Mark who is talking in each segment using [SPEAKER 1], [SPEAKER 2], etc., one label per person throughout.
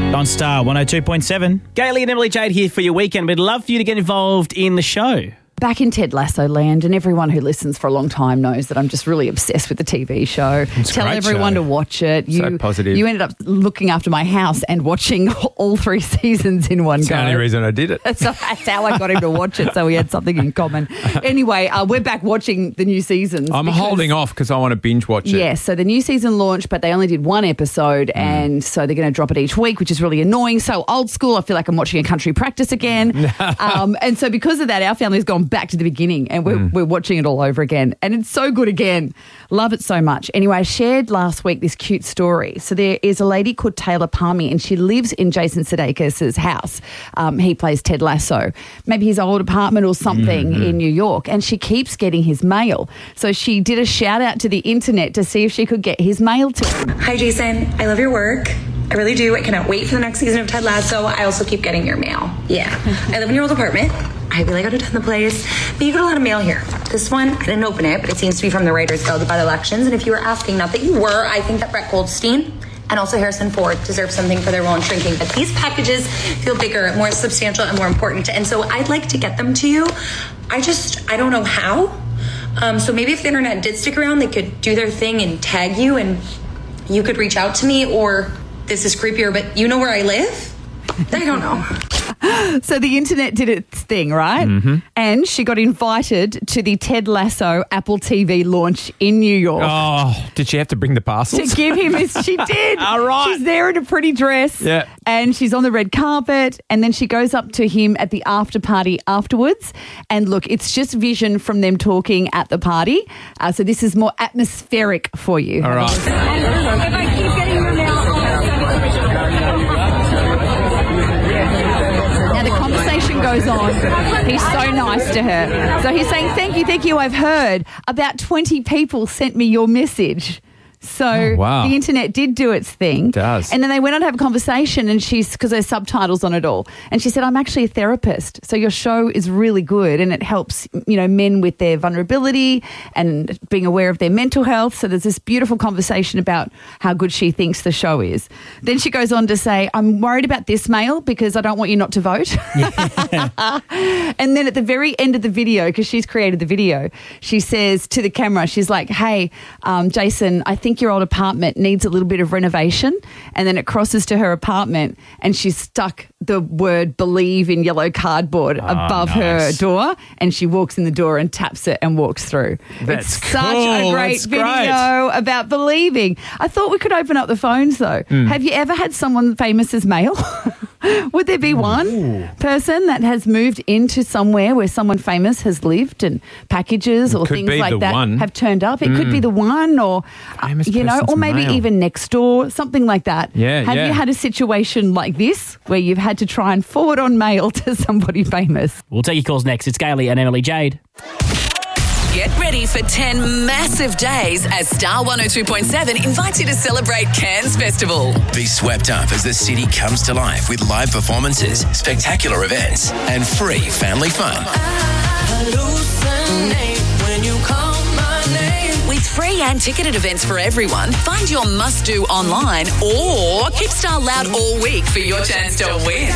[SPEAKER 1] On Star 102.7. Gailey and Emily Jade here for your weekend. We'd love for you to get involved in the show.
[SPEAKER 2] Back in Ted Lasso land, and everyone who listens for a long time knows that I'm just really obsessed with the TV show.
[SPEAKER 3] It's a
[SPEAKER 2] Tell
[SPEAKER 3] great
[SPEAKER 2] everyone
[SPEAKER 3] show.
[SPEAKER 2] to watch it.
[SPEAKER 3] So positive.
[SPEAKER 2] You ended up looking after my house and watching all 3 seasons in one
[SPEAKER 3] That's
[SPEAKER 2] go.
[SPEAKER 3] the only reason I did it.
[SPEAKER 2] So that's how I got him to watch it, so we had something in common. Anyway, we're back watching the new seasons.
[SPEAKER 3] I'm holding off because I want to binge watch it.
[SPEAKER 2] Yes, so the new season launched, but they only did 1 episode, and so they're going to drop it each week, which is really annoying. So old school, I feel like I'm watching a country practice again. And so because of that, our family's gone back to the beginning, and we're watching it all over again. And it's so good again. Love it so much. Anyway, I shared last week this cute story. So there is a lady called Taylor Palmy, and she lives in Jason Sudeikis' house. He plays Ted Lasso. Maybe his old apartment or something in New York. And she keeps getting his mail. So she did a shout out to the internet to see if she could get his mail to him.
[SPEAKER 4] Hi, Jason. I love your work. I really do. I cannot wait for the next season of Ted Lasso. I also keep getting your mail. Yeah. I live in your old apartment. I really got to attend the place. But you got a lot of mail here. This one, I didn't open it, but it seems to be from the Writers Guild about elections. And if you were asking, not that you were, I think that Brett Goldstein and also Harrison Ford deserve something for their role in Shrinking. But these packages feel bigger, more substantial, and more important. And so I'd like to get them to you. I don't know how. So maybe if the internet did stick around, they could do their thing and tag you, and you could reach out to me. Or this is creepier, but you know where I live? I don't know.
[SPEAKER 2] So the internet did its thing, right? And she got invited to the Ted Lasso Apple TV launch in New York.
[SPEAKER 3] Oh, did she have to bring the parcels?
[SPEAKER 2] To give him his, she did.
[SPEAKER 3] All right.
[SPEAKER 2] She's there in a pretty dress.
[SPEAKER 3] Yeah.
[SPEAKER 2] And she's on the red carpet. And then she goes up to him at the after party afterwards. And look, it's just vision from them talking at the party. So this is more atmospheric for you.
[SPEAKER 3] All right.
[SPEAKER 4] If I keep getting your mail,
[SPEAKER 2] Now the conversation goes on. He's so nice to her. So he's saying, thank you, I've heard. About 20 people sent me your message. So
[SPEAKER 3] wow.
[SPEAKER 2] the internet did do its thing.
[SPEAKER 3] It does.
[SPEAKER 2] And then they went on to have a conversation, and because there's subtitles on it all. And she said, I'm actually a therapist. So your show is really good, and it helps, men with their vulnerability and being aware of their mental health. So there's this beautiful conversation about how good she thinks the show is. Then she goes on to say, I'm worried about this mail because I don't want you not to vote. And then at the very end of the video, because she's created the video, she says to the camera, she's like, hey, Jason, I think your old apartment needs a little bit of renovation. And then it crosses to her apartment, and she's stuck the word believe in yellow cardboard above her door, and she walks in the door and taps it and walks through.
[SPEAKER 3] That's
[SPEAKER 2] It's such a
[SPEAKER 3] cool.
[SPEAKER 2] great
[SPEAKER 3] That's
[SPEAKER 2] video about believing. I thought we could open up the phones though. Have you ever had someone famous's mail? Would there be one person that has moved into somewhere where someone famous has lived, and packages or
[SPEAKER 3] Could
[SPEAKER 2] things
[SPEAKER 3] be
[SPEAKER 2] like
[SPEAKER 3] the
[SPEAKER 2] that
[SPEAKER 3] one.
[SPEAKER 2] have turned up? It could be the one, or
[SPEAKER 3] Famous person's
[SPEAKER 2] or maybe
[SPEAKER 3] mail.
[SPEAKER 2] even next door, something like that.
[SPEAKER 3] Yeah,
[SPEAKER 2] have
[SPEAKER 3] yeah.
[SPEAKER 2] you had a situation like this where you've had to try and forward on mail to somebody famous?
[SPEAKER 1] We'll take your calls next. It's Gailey and Emily Jade.
[SPEAKER 5] Get ready for 10 massive days as Star 102.7 invites you to celebrate Cairns Festival.
[SPEAKER 6] Be swept up as the city comes to life with live performances, spectacular events, and free family fun.
[SPEAKER 5] With free and ticketed events for everyone, find your must-do online or keep Star loud all week for your chance to win.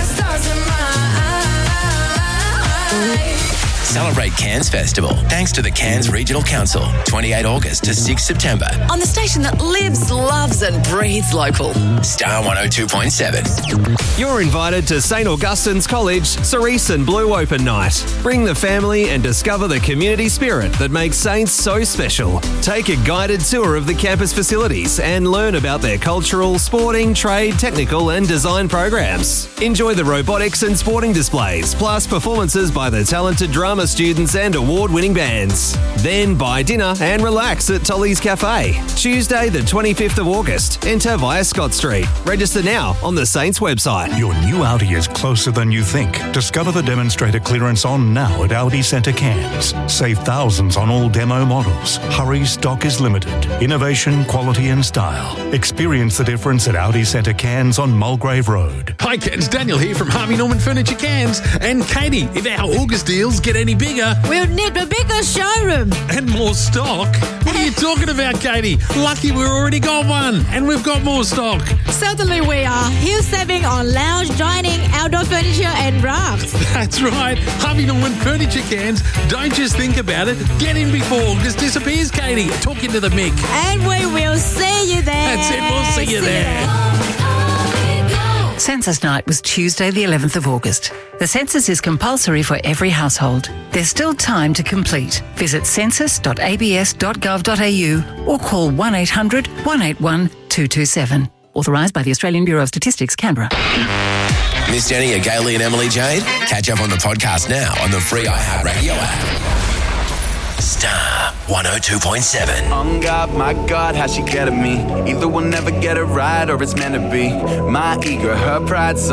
[SPEAKER 6] Celebrate Cairns Festival thanks to the Cairns Regional Council, 28 August to 6 September.
[SPEAKER 5] On the station that lives, loves and breathes local.
[SPEAKER 6] Star 102.7.
[SPEAKER 7] You're invited to St. Augustine's College Cerise and Blue Open Night. Bring the family and discover the community spirit that makes Saints so special. Take a guided tour of the campus facilities and learn about their cultural, sporting, trade, technical and design programs. Enjoy the robotics and sporting displays, plus performances by the talented drama students and award-winning bands. Then buy dinner and relax at Tolly's Cafe. Tuesday the 25th of August. Enter via Scott Street. Register now on the Saints website.
[SPEAKER 8] Your new Audi is closer than you think. Discover the demonstrator clearance on now at Audi Centre Cairns. Save thousands on all demo models. Hurry, stock is limited. Innovation, quality and style. Experience the difference at Audi Centre Cairns on Mulgrave Road.
[SPEAKER 9] Hi Cairns, Daniel here from Harvey Norman Furniture Cairns. And Katie, if our August deals get any bigger.
[SPEAKER 10] We'll need a bigger showroom.
[SPEAKER 9] And more stock? What are you talking about, Katie? Lucky we've already got one, and we've got more stock.
[SPEAKER 10] Certainly we are. Huge saving on lounge, dining, outdoor furniture and rafts.
[SPEAKER 9] That's right. Harvey Norman Furniture Cans. Don't just think about it. Get in before August disappears, Katie. Talk into the mic.
[SPEAKER 10] And we will see you there.
[SPEAKER 9] That's it. We'll see you there.
[SPEAKER 11] Census night was Tuesday, the 11th of August. The census is compulsory for every household. There's still time to complete. Visit census.abs.gov.au or call 1800 181 227. Authorised by the Australian Bureau of Statistics, Canberra.
[SPEAKER 6] Missed any of Gailey and Emily Jade? Catch up on the podcast now on the free iHeartRadio app. Star 102.7.
[SPEAKER 12] On God, my God, how she get at me. Either we'll never get it right or it's meant to be. My ego, her pride.